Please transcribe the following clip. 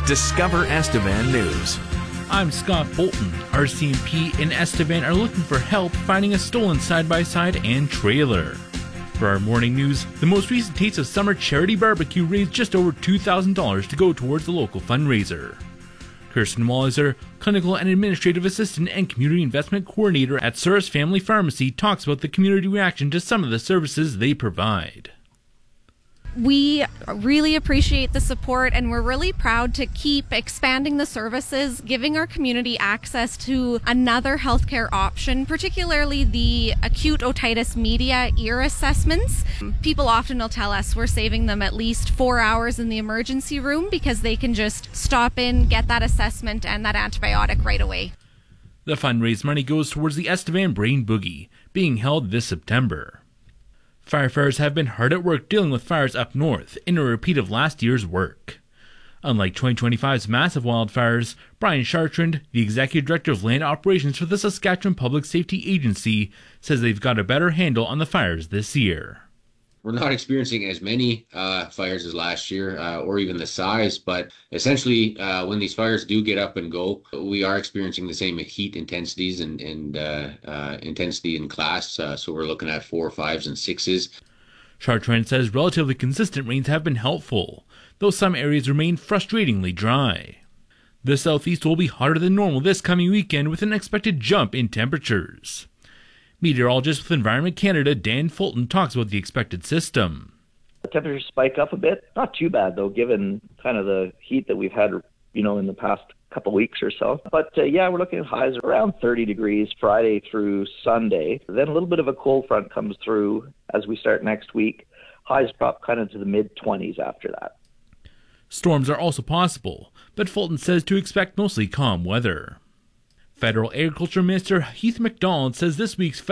Discover Estevan News. I'm Scott Bolton. RCMP and Estevan are looking for help finding a stolen side-by-side and trailer. For our morning news, the most recent Taste of Summer charity barbecue raised just over $2,000 to go towards the local fundraiser. Kirsten Walliser, Clinical and Administrative Assistant and Community Investment Coordinator at Souris Family Pharmacy, talks about the community reaction to some of the services they provide. We really appreciate the support, and we're really proud to keep expanding the services, giving our community access to another healthcare option, particularly the acute otitis media ear assessments. People often will tell us we're saving them at least 4 hours in the emergency room because they can just stop in, get that assessment and that antibiotic right away. The fundraised money goes towards the Estevan Brain Boogie, being held this September. Firefighters have been hard at work dealing with fires up north in a repeat of last year's work. Unlike 2025's massive wildfires, Brian Chartrand, the Executive Director of Land Operations for the Saskatchewan Public Safety Agency, says they've got a better handle on the fires this year. We're not experiencing as many fires as last year or even the size, but essentially when these fires do get up and go, we are experiencing the same heat intensities and intensity in class. So we're looking at 4, 5s, and 6s. Chartrand says relatively consistent rains have been helpful, though some areas remain frustratingly dry. The southeast will be hotter than normal this coming weekend with an expected jump in temperatures. Meteorologist with Environment Canada Dan Fulton talks about the expected system. The temperatures spike up a bit. Not too bad, though, given kind of the heat that we've had, in the past couple weeks or so. But, we're looking at highs around 30 degrees Friday through Sunday. Then a little bit of a cold front comes through as we start next week. Highs drop kind of to the mid-20s after that. Storms are also possible, but Fulton says to expect mostly calm weather. Federal Agriculture Minister Heath MacDonald says this week's